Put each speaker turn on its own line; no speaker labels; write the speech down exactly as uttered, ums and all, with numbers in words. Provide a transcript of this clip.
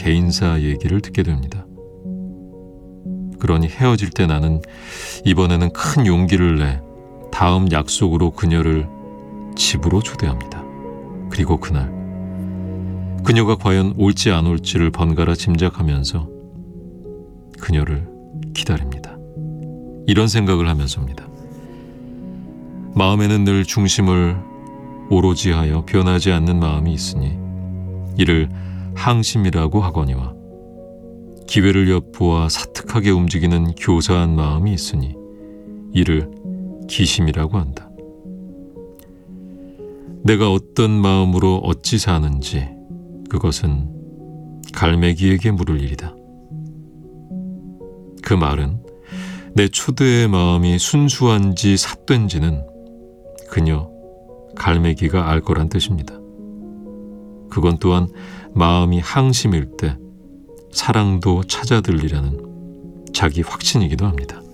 개인사 얘기를 듣게 됩니다. 그러니 헤어질 때 나는 이번에는 큰 용기를 내 다음 약속으로 그녀를 집으로 초대합니다. 그리고 그날 그녀가 과연 올지 안 올지를 번갈아 짐작하면서 그녀를 기다립니다. 이런 생각을 하면서입니다. 마음에는 늘 중심을 오로지 하여 변하지 않는 마음이 있으니 이를 항심이라고 하거니와 기회를 엿보아 사특하게 움직이는 교사한 마음이 있으니 이를 기심이라고 한다. 내가 어떤 마음으로 어찌 사는지 그것은 갈매기에게 물을 일이다. 그 말은 내 초대의 마음이 순수한지 삿된지는 그녀 갈매기가 알 거란 뜻입니다. 그건 또한 마음이 항심일 때 사랑도 찾아들리라는 자기 확신이기도 합니다.